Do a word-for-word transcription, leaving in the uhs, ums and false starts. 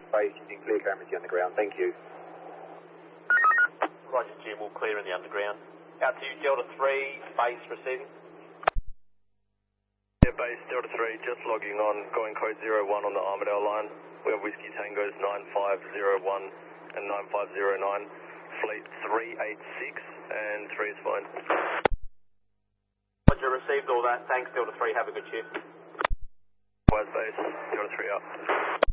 base using clear cameras in the underground. Thank you. Roger, Jim, we'll clear in the underground. Out to Delta three, base receiving. Yeah, base Delta three, just logging on, going code zero one on the Armadale line. We have Whiskey Tangos nine five zero one and nine five zero nine. Fleet three eight six and three is fine. Roger, received all that. Thanks, Delta three. Have a good shift. Wise base, Delta three up.